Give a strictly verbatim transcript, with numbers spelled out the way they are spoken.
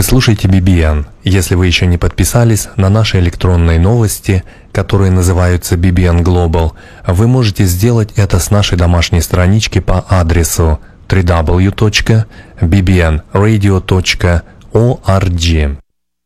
Вы слушаете би би эн. Если вы еще не подписались на наши электронные новости, которые называются би би эн Global, вы можете сделать это с нашей домашней странички по адресу дабл ю дабл ю дабл ю точка би би эн радио точка орг.